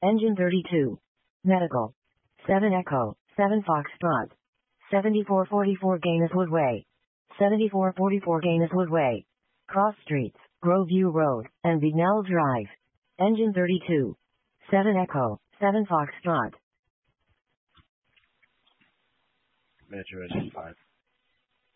Engine 32. Medical. 7 Echo, 7 Foxtrot. 7444 Gaineswood Way. 7444 Gaineswood Way. Cross Streets, Groveview Road, and Bignell Drive. Engine 32. 7 Echo, 7 Foxtrot. Metro Engine 5.